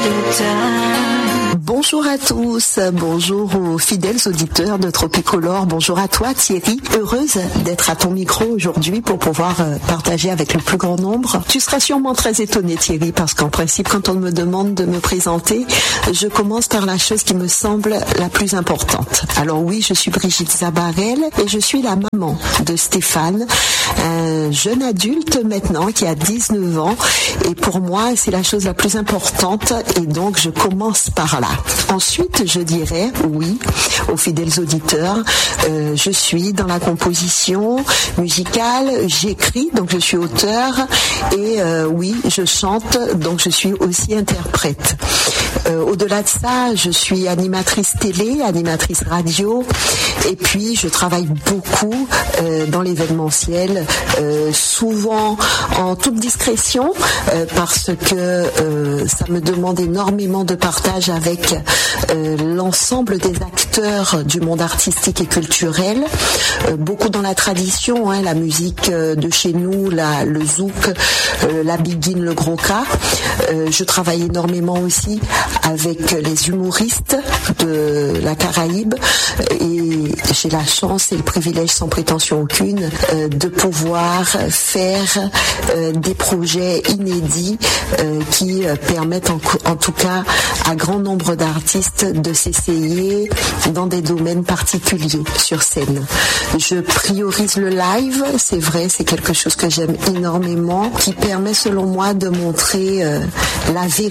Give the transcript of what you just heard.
Bonjour à tous, bonjour aux fidèles auditeurs de Tropicolore, bonjour à toi Thierry, heureuse d'être à ton micro aujourd'hui pour pouvoir partager avec le plus grand nombre. Tu seras sûrement très étonné Thierry parce qu'en principe quand on me demande de me présenter, je commence par la chose qui me semble la plus importante. Alors oui, je suis Brigitte Zabarel et je suis la maman de Stéphane, un jeune adulte maintenant qui a 19 ans et pour moi c'est la chose la plus importante et donc je commence par là. Ensuite, je dirais, oui, aux fidèles auditeurs, je suis dans la composition musicale, j'écris, donc je suis auteur, et oui, je chante, donc je suis aussi interprète. Au-delà de ça, je suis animatrice télé, animatrice radio, et puis je travaille beaucoup dans l'événementiel, souvent en toute discrétion, parce que ça me demande énormément de partage avec l'ensemble des acteurs du monde artistique et culturel, beaucoup dans la tradition, la musique de chez nous, le zouk, la biguine, le gros cas. Je travaille énormément aussi avec les humoristes de la Caraïbe et j'ai la chance et le privilège sans prétention aucune de pouvoir faire des projets inédits qui permettent en tout cas à grand nombre d'artistes de s'essayer dans des domaines particuliers sur scène. Je priorise le live, c'est vrai, c'est quelque chose que j'aime énormément, qui permet selon moi de montrer la vérité